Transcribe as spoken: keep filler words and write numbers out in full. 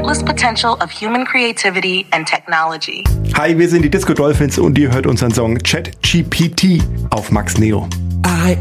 limitless potential of human creativity and technology. Hi, wir sind die Disco Dolphins und ihr hört unseren Song ChatGPT auf Max Neo. I